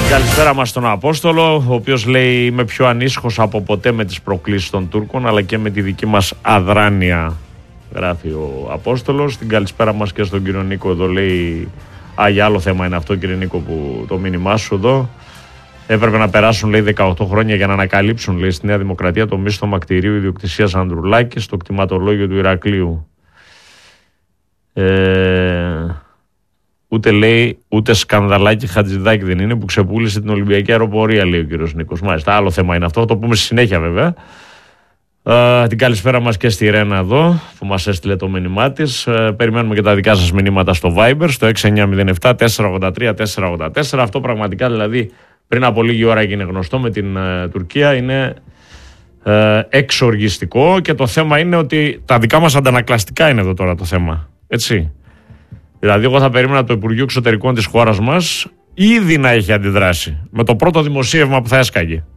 Καλησπέρα μας στον Απόστολο, ο οποίος λέει: είμαι πιο ανήσυχος από ποτέ με τις προκλήσεις των Τούρκων, αλλά και με τη δική μας αδράνεια, γράφει ο Απόστολος. Την καλησπέρα μας και στον κύριο Νίκο εδώ, λέει: για άλλο θέμα είναι αυτό, κύριε Νίκο, που το μήνυμά σου εδώ. Έπρεπε να περάσουν, λέει, 18 χρόνια για να ανακαλύψουν, λέει, στη Νέα Δημοκρατία το μίσθωμα κτηρίου ιδιοκτησίας Ανδρουλάκη στο κτηματολόγιο του Ηρακλείου. Ούτε, λέει, ούτε σκανδαλάκι Χατζηδάκη δεν είναι που ξεπούλησε την Ολυμπιακή αεροπορία, λέει ο κύριος Νίκος. Μάλιστα, άλλο θέμα είναι αυτό, το πούμε στη συνέχεια βέβαια. Την καλησπέρα μας και στη Ρένα εδώ που μας έστειλε το μήνυμά της. Περιμένουμε και τα δικά σας μηνύματα στο Viber, στο 6907 483 484. Αυτό πραγματικά, δηλαδή, πριν από λίγη ώρα έγινε γνωστό με την Τουρκία, είναι εξοργιστικό, και το θέμα είναι ότι τα δικά μας αντανακλαστικά είναι εδώ τώρα το θέμα. Έτσι. Δηλαδή, εγώ θα περίμενα το Υπουργείο Εξωτερικών της χώρας μας ήδη να έχει αντιδράσει με το πρώτο δημοσίευμα που θα έσκαγε.